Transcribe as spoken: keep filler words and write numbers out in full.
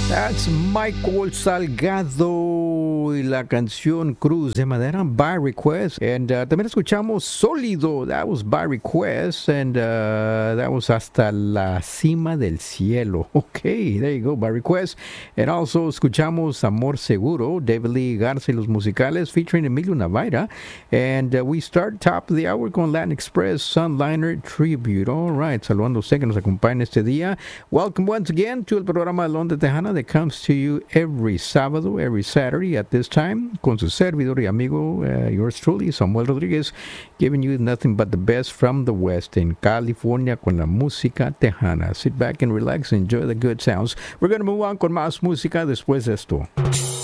That's Michael Salgado y la canción Cruz de Madera by request. And uh, también escuchamos Sólido. That was by request. And uh, that was Hasta la Cima del Cielo. Okay, there you go, by request. And also escuchamos Amor Seguro, David Lee Garza y los Musicales featuring Emilio Navaira. And uh, we start top of the hour con Latin Express Sunliner Tribute. All right, saludando a usted que nos acompaña este día. Welcome once again to el programa La Onda Tejana that comes to you every sábado, every Saturday at this time, con su servidor y amigo, uh, yours truly, Samuel Rodríguez, giving you nothing but the best from the West in California con la música tejana. Sit back and relax, enjoy the good sounds. We're going to move on con más música después de esto.